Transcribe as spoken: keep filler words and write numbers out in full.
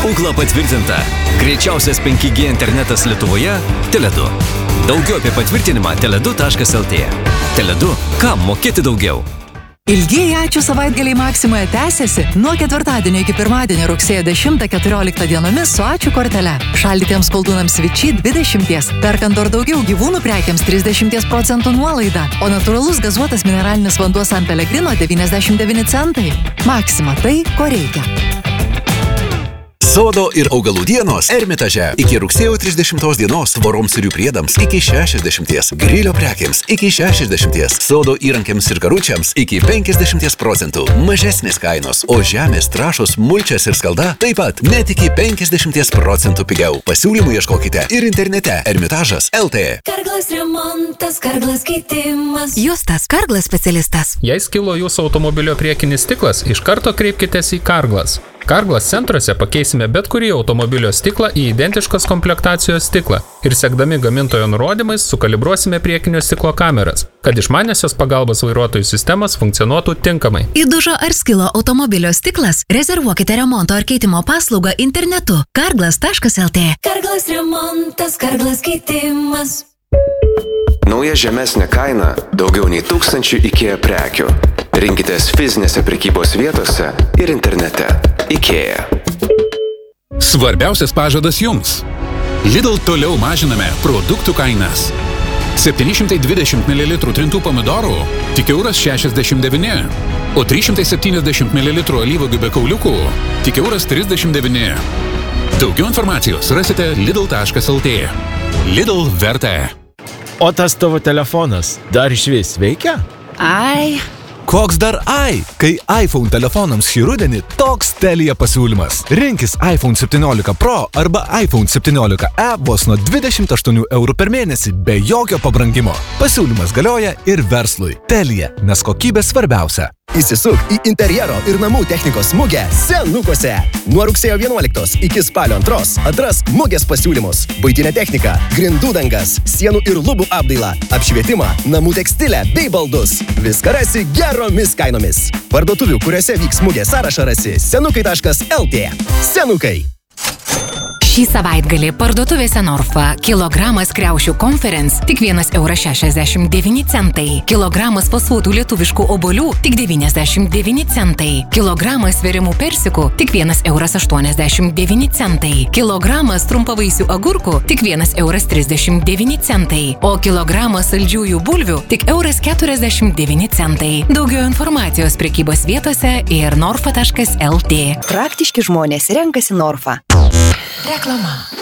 Google patvirtinta. Greičiausias penki G internetas Lietuvoje – Tele du. Daugiau apie patvirtinimą tele du taškas el tė. Tele du – kam mokėti daugiau? Ilgieji ačiū savaitgaliai Maksimoje tęsiasi nuo ketvirtadienio iki pirmadienio rugsėjo dešimtą keturioliktą dienomis su ačiū kortele. Šaldytiems koldūnams Vičy dvidešimt. Perkant ar daugiau gyvūnų prekiams trisdešimt procentų nuolaida, o natūralus gazuotas mineralinis vanduo San Pellegrino devyniasdešimt devyni centai. Maksima tai, ko reikia. Sodo ir augalų dienos Ermitaže. Iki rugsėjo trisdešimtos dienos tvoroms ir jų priedams iki šešiasdešimt, grilio prekiams iki šešiasdešimt, sodo įrankiams ir karučiams iki penkiasdešimt procentų. Mažesnės kainos, o žemės, trąšos, mulčias ir skalda taip pat net iki penkiasdešimt procentų pigiau. Pasiūlymų ieškokite ir internete ermitažas taškas el tė. Karglas remontas, Karglas keitimas. Justas, Karglas specialistas. Jei skilo jūsų automobilio priekinis stiklas, iš karto kreipkitės į Karglas. Karglas centruose pakeisime bet kurį automobilio stiklą į identiškos komplektacijos stiklą ir sekdami gamintojo nurodymais sukalibruosime priekinio stiklo kameras, kad išmaniosios pagalbos vairuotojų sistemos funkcionuotų tinkamai. Įdužo ar skilo automobilio stiklas? Rezervuokite remonto ar keitimo paslaugą internetu karglas taškas el tė. Karglas remontas, Karglas keitimas. Nauja žemesnė kaina daugiau nei tūkstančių IKEA prekių. Rinkitės fizinėse prekybos vietose ir internete. IKEA. Svarbiausias pažadas jums. Lidl toliau mažiname produktų kainas. septyni šimtai dvidešimt mililitrų trintų pomidorų tik euras šešiasdešimt devyni, o trys šimtai septyniasdešimt mililitrų alyvuogių be kauliukų tik euras trisdešimt devyni. Daugiau informacijos rasite lidl taškas el tė. Lidl verta. O tas tavo telefonas dar išvis veikia? Ai. Koks dar ai? Kai iPhone telefonams šį rudenį toks Telia pasiūlymas. Rinkis iPhone septyniolika Pro arba iPhone septyniolika e vos nuo dvidešimt aštuonių eurų per mėnesį be jokio pabrangimo. Pasiūlymas galioja ir verslui. Telia, nes kokybė svarbiausia. Įsisuk į interjero ir namų technikos mugę Senukose. Nuo rugsėjo vienuoliktos iki spalio antros atrask mugės pasiūlymus. Buitinė technika, grindų dangas, sienų ir lubų apdailą, apšvietimą, namų tekstilę bei baldus. Viską rasi geromis kainomis. Parduotuvių, kuriuose vyks mugė sąrašą rasi senukai taškas el tė. Senukai. Šį savaitgalį parduotuvėse Norfa kilogramas kriaušių Conference tik vienas euras šešiasdešimt devyni centai. Kilogramas fasuotų lietuviškų obuolių tik devyniasdešimt devyni centai. Kilogramas sveriamų persikų tik vienas euras aštuoniasdešimt devyni centai. Kilogramas trumpavaisių agurkų tik vienas euras trisdešimt devyni centai. O kilogramas saldžiųjų bulvių tik euras keturiasdešimt devyni centai. Daugiau informacijos prekybos vietose ir norfa taškas el tė. Praktiški žmonės renkasi Norfa. Reklama.